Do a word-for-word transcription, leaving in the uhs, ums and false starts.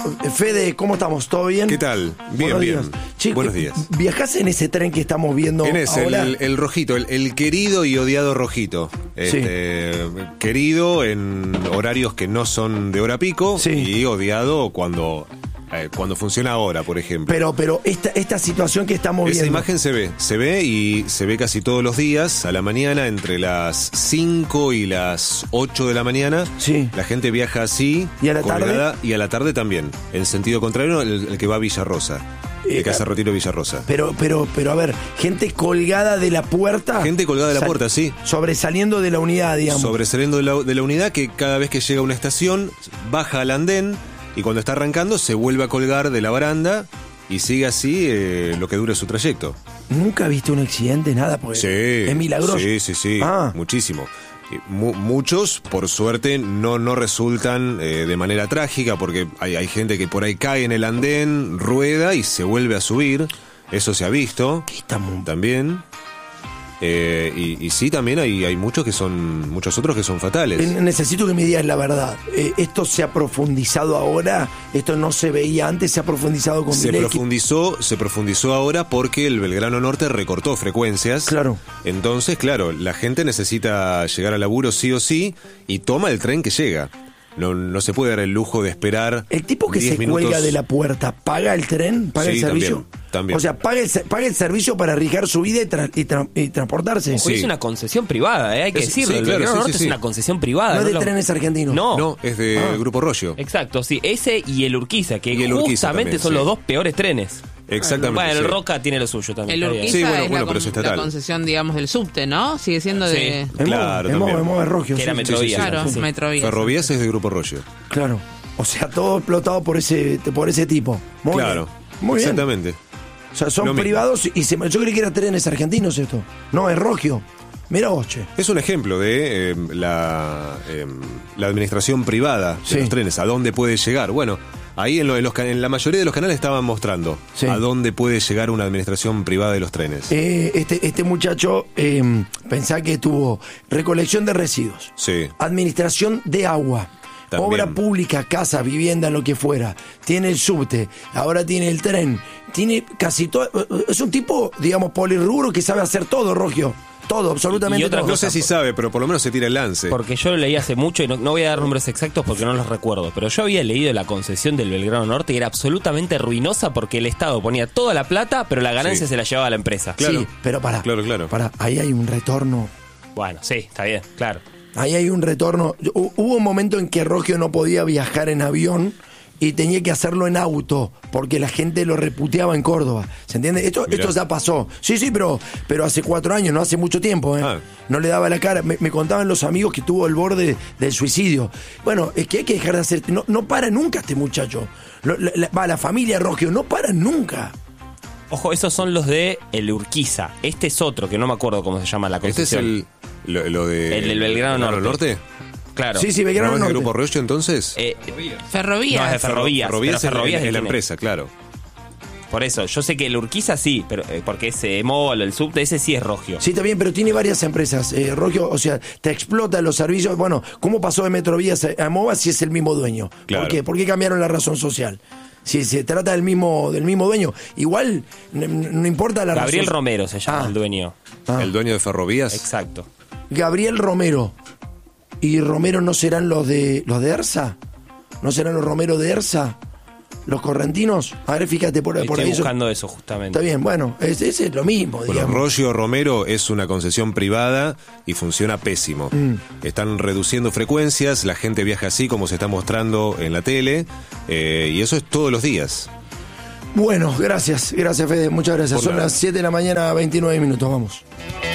Fede, ¿cómo estamos? ¿Todo bien? ¿Qué tal? Bien, Buenos bien. días. Che, Buenos días. ¿Viajás en ese tren que estamos viendo En ese, ahora? el, el rojito, el, el querido y odiado rojito. Este, querido en horarios que no son de hora pico, Sí. y odiado cuando, eh, cuando funciona ahora, por ejemplo. Pero, pero esta, esta situación que estamos Esa viendo... imagen se ve, se ve y se ve casi todos los días, a la mañana, entre las cinco y las ocho de la mañana. Sí. La gente viaja así, ¿Y a la tarde? colgada, y a la tarde también. En sentido contrario, el, el que va a Villarrosa. Eh, El que hace Retiro Villarrosa. Pero, pero, pero, a ver, gente colgada de la puerta... Gente colgada de la sal- puerta, sí. Sobresaliendo de la unidad, digamos. Sobresaliendo de la, de la unidad, que cada vez que llega a una estación baja al andén y cuando está arrancando se vuelve a colgar de la baranda y sigue así eh, lo que dure su trayecto. ¿Nunca viste un accidente, nada? Porque Sí, es milagroso. sí, sí, sí, Ah. muchísimo. Y mu- muchos, por suerte, no, no resultan eh, de manera trágica, porque hay, hay gente que por ahí cae en el andén, rueda y se vuelve a subir. Eso se ha visto ¿Qué estamos? también. Eh, y, y sí, también hay, hay muchos que son, muchos otros que son fatales. Eh, Necesito que me digas la verdad. Eh, ¿Esto se ha profundizado ahora? ¿Esto no se veía antes? ¿Se ha profundizado con Se Milei? profundizó, se profundizó ahora porque el Belgrano Norte recortó frecuencias. Claro. Entonces, claro, la gente necesita llegar al laburo sí o sí y toma el tren que llega. No, no se puede dar el lujo de esperar. El tipo que diez se minutos. cuelga de la puerta, ¿paga el tren? ¿Paga Sí, el servicio? también, también. O sea, ¿paga el, se- paga el servicio para arriesgar su vida y, tra- y tra- y transportarse? Sí. Es una concesión privada, ¿eh? Hay que Es- decirlo. sí, el claro, Belgrano sí, Norte sí, es sí. una concesión privada. No es de lo- trenes argentinos. No. No, es de Ah. Grupo Rollo. Exacto, sí. Ese y el Urquiza, que Y el Urquiza justamente también, son sí. los dos peores trenes. Exactamente. Bueno, el sí. Roca tiene lo suyo también. El está bien. Urquiza Sí, bueno, es bueno, la, pero es con- estatal. la concesión, digamos, del subte, ¿no? Sigue siendo Sí. de... Es Claro, Movo, también. es Movo, es Rogio, Que sí, era sí, Metrovía. Claro, Sí. Metrovía. Ferrovías es de Grupo Rollo. Claro. O sea, todo explotado por ese, por ese tipo. Muy Claro. bien. Muy bien. Exactamente. O sea, son Lo mismo. privados y se, yo creí que eran trenes argentinos esto. No, es Rogio. Mira vos, che. Es un ejemplo de eh, la, eh, la administración privada de Sí. los trenes, a dónde puede llegar. Bueno, ahí en, lo de los, can- en la mayoría de los canales estaban mostrando Sí. a dónde puede llegar una administración privada de los trenes. Eh, este, este muchacho, eh, pensá que tuvo recolección de residuos, Sí. administración de agua, También. obra pública, casa, vivienda, lo que fuera. Tiene el subte, ahora tiene el tren, tiene casi todo. Es un tipo, digamos, polirrubro que sabe hacer todo, Rogio. Todo, absolutamente Y otra todo. No sé si sabe, pero por lo menos se tira el lance. Porque yo lo leí hace mucho y no, no voy a dar números exactos porque no los recuerdo, pero yo había leído la concesión del Belgrano Norte y era absolutamente ruinosa porque el Estado ponía toda la plata, pero la ganancia Sí. se la llevaba la empresa. Claro. Sí, pero pará. Claro, claro. Pará, ahí hay un retorno. Bueno, sí, está bien, claro. Ahí hay un retorno. Hu- Hubo un momento en que Rogio no podía viajar en avión y tenía que hacerlo en auto porque la gente lo reputeaba en Córdoba. ¿Se entiende? Esto, Mirá. esto ya pasó. Sí, sí, pero, pero hace cuatro años, no hace mucho tiempo. ¿eh? Ah. No le daba la cara. Me, me contaban los amigos que tuvo el borde del suicidio. Bueno, es que hay que dejar de hacer. No, no para nunca este muchacho. Lo- la, la- va, la familia Rogio no para nunca. Ojo, esos son los de el Urquiza. Este es otro, que no me acuerdo cómo se llama la Este es concesión. el. Lo, lo de. El del Belgrano Norte. Claro. Sí, sí, ¿No Belgrano es de Norte. Grupo Rollo entonces? Eh, Ferrovías. No, es de Ferrovías. Ferrovías pero es, Ferrovías es del la tren. empresa, claro. Por eso, yo sé que el Urquiza sí, pero eh, porque ese Mol, el subte, ese sí es Rogio. Sí, está bien, pero tiene varias empresas. Eh, Rogio, o sea, te explota los servicios. Bueno, ¿cómo pasó de Metrovías a, a Mova si es el mismo dueño? Claro. ¿Por qué? ¿Por qué cambiaron la razón social? Si se trata del mismo, del mismo dueño. Igual, n- no importa la Gabriel razón. Romero se llama Ah. el dueño. Ah. El dueño de Ferrovías. Exacto. Gabriel Romero. ¿Y Romero no serán los de los de ERSA? ¿No serán los Romero de ERSA? ¿Los correntinos? A ver, fíjate por, por Estoy ahí. eso- buscando eso justamente. Está bien, bueno, es, es lo mismo, Bueno, digamos. Rollo Romero es una concesión privada y funciona pésimo. Mm. Están reduciendo frecuencias, la gente viaja así como se está mostrando en la tele, eh, y eso es todos los días. Bueno, gracias, gracias Fede, muchas gracias. Por Son nada. las siete de la mañana, veintinueve minutos, vamos.